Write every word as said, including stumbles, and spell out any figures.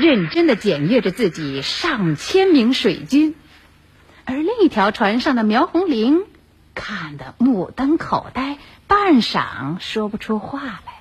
认真地检阅着自己上千名水军，而另一条船上的苗红玲看得目瞪口呆，半晌说不出话来。